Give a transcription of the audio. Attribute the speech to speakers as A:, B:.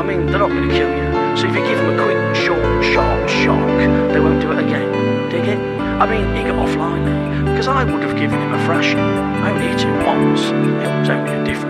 A: mean, they're not going to kill you. So if you give them a quick, short, sharp shock, they won't do it again. Dig it? I mean, he got off lightly, because I would have given him a thrashing. I only hit him once. It was only a different